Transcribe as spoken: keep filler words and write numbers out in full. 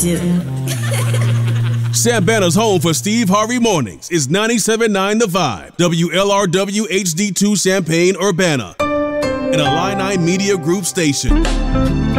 do. Sambana's home for Steve Harvey Mornings is ninety-seven point nine The Vibe, W L R W H D two Champaign, Urbana, an Illini Media Group station.